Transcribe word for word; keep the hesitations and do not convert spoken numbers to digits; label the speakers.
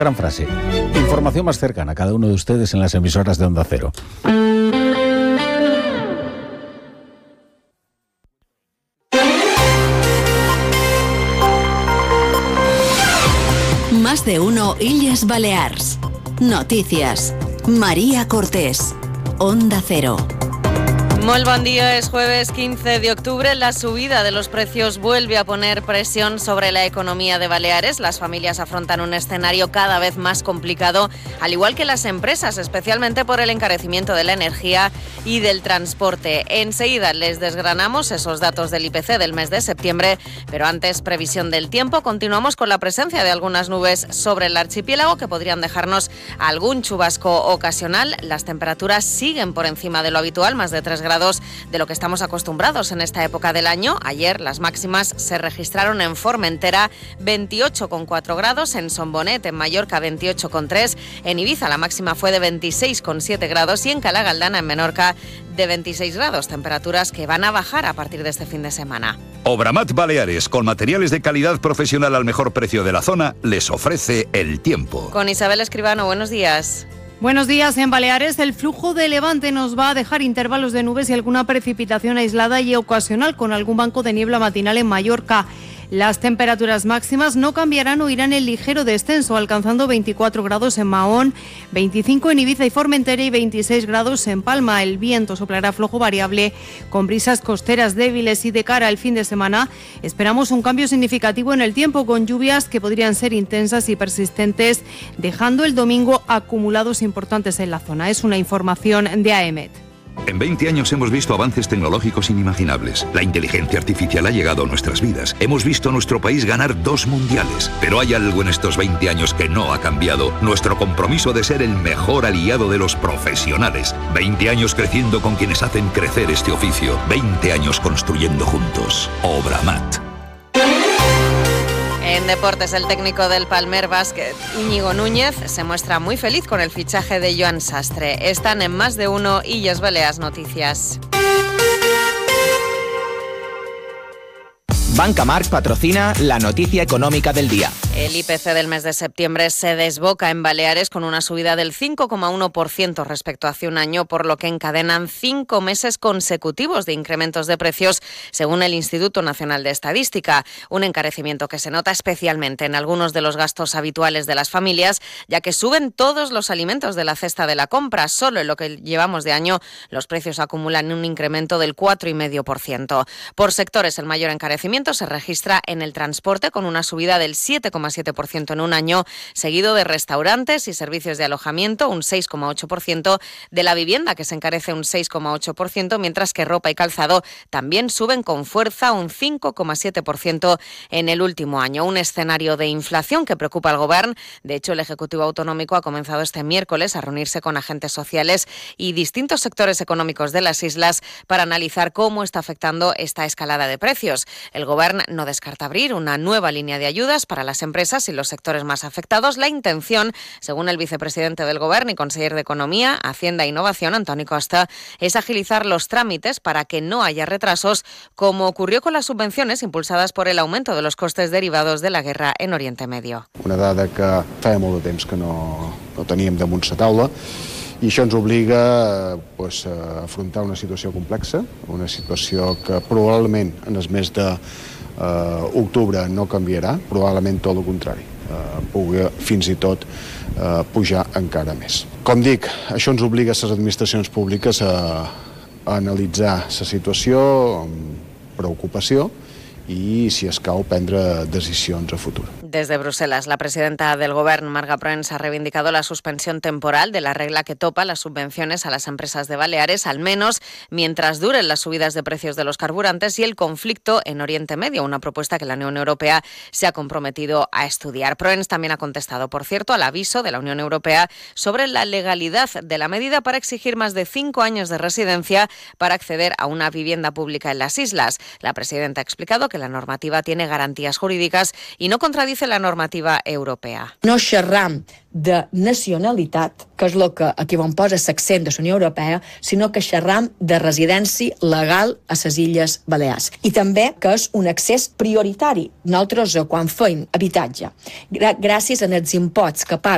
Speaker 1: Gran frase. Información más cercana a cada uno de ustedes en las emisoras de Onda Cero.
Speaker 2: Más de uno Illes Balears. Noticias. María Cortés. Onda Cero.
Speaker 3: Muy buen día, es jueves quince de octubre. La subida de los precios vuelve a poner presión sobre la economía de Baleares. Las familias afrontan un escenario cada vez más complicado, al igual que las empresas, especialmente por el encarecimiento de la energía y del transporte. Enseguida les desgranamos esos datos del I P C del mes de septiembre, pero antes, previsión del tiempo. Continuamos con la presencia de algunas nubes sobre el archipiélago que podrían dejarnos algún chubasco ocasional. Las temperaturas siguen por encima de lo habitual, más de tres grados de lo que estamos acostumbrados en esta época del año. Ayer las máximas se registraron en Formentera, veintiocho coma cuatro grados, en Sombonet, en Mallorca, veintiocho coma tres, en Ibiza la máxima fue de veintiséis coma siete grados y en Cala Galdana, en Menorca, de veintiséis grados, temperaturas que van a bajar a partir de este fin de semana.
Speaker 4: Obramat Baleares, con materiales de calidad profesional al mejor precio de la zona, les ofrece el tiempo.
Speaker 3: Con Isabel Escribano, buenos días.
Speaker 5: Buenos días. En Baleares, el flujo de levante nos va a dejar intervalos de nubes y alguna precipitación aislada y ocasional, con algún banco de niebla matinal en Mallorca. Las temperaturas máximas no cambiarán o irán en ligero descenso, alcanzando veinticuatro grados en Mahón, veinticinco en Ibiza y Formentera y veintiséis grados en Palma. El viento soplará flojo variable con brisas costeras débiles y de cara al fin de semana esperamos un cambio significativo en el tiempo, con lluvias que podrían ser intensas y persistentes, dejando el domingo acumulados importantes en la zona. Es una información de A E M E T.
Speaker 4: En veinte años hemos visto avances tecnológicos inimaginables. La inteligencia artificial ha llegado a nuestras vidas. Hemos visto a nuestro país ganar dos mundiales. Pero hay algo en estos veinte años que no ha cambiado. Nuestro compromiso de ser el mejor aliado de los profesionales. veinte años creciendo con quienes hacen crecer este oficio. veinte años construyendo juntos. Obramat.
Speaker 3: En deportes, el técnico del Palmer Basket, Íñigo Núñez, se muestra muy feliz con el fichaje de Joan Sastre. Están en Más de uno Illes Balears Noticias.
Speaker 6: Banca Marc patrocina la noticia económica del día.
Speaker 3: El I P C del mes de septiembre se desboca en Baleares con una subida del cinco coma uno por ciento respecto a hace un año, por lo que encadenan cinco meses consecutivos de incrementos de precios, según el Instituto Nacional de Estadística. Un encarecimiento que se nota especialmente en algunos de los gastos habituales de las familias, ya que suben todos los alimentos de la cesta de la compra. Solo en lo que llevamos de año, los precios acumulan un incremento del cuatro coma cinco por ciento. Por sectores, el mayor encarecimiento se registra en el transporte, con una subida del siete coma siete por ciento en un año, seguido de restaurantes y servicios de alojamiento, un seis coma ocho por ciento, de la vivienda, que se encarece un seis coma ocho por ciento, mientras que ropa y calzado también suben con fuerza, un cinco coma siete por ciento en el último año. Un escenario de inflación que preocupa al Govern. De hecho, el Ejecutivo Autonómico ha comenzado este miércoles a reunirse con agentes sociales y distintos sectores económicos de las islas para analizar cómo está afectando esta escalada de precios. El Govern no descarta abrir una nueva línea de ayudas para las empresas y los sectores más afectados. La intención, según el vicepresidente del Govern y conseller de Economía, Hacienda e Innovación, Antoni Costa, es agilizar los trámites para que no haya retrasos, como ocurrió con las subvenciones impulsadas por el aumento de los costes derivados de la guerra en Oriente Medio.
Speaker 7: Una dada que feia molt de temps que no, no teníem damunt la taula, i això ens obliga pues, a afrontar una situació complexa, una situació que probablement en el mes d'octubre no canviarà, probablement tot el contrari, eh, pugui fins i tot eh, pujar encara més. Com dic, això ens obliga a les administracions públiques a, a analitzar la situació amb preocupació i, si escau, prendre decisions a futur.
Speaker 3: Desde Bruselas, la presidenta del Govern, Marga Proens, ha reivindicado la suspensión temporal de la regla que topa las subvenciones a las empresas de Baleares, al menos mientras duren las subidas de precios de los carburantes y el conflicto en Oriente Medio, una propuesta que la Unión Europea se ha comprometido a estudiar. Proens también ha contestado, por cierto, al aviso de la Unión Europea sobre la legalidad de la medida para exigir más de cinco años de residencia para acceder a una vivienda pública en las islas. La presidenta ha explicado que la normativa tiene garantías jurídicas y no contradice la normativa europea.
Speaker 8: No xerram de nacionalitat, que és el que aquí on posa l'accent de la Unió Europea, sinó que xerram de residència legal a les Illes Balears. I també que és un accés prioritari. Nosaltres, quan fem habitatge, gràcies als imposts que paguen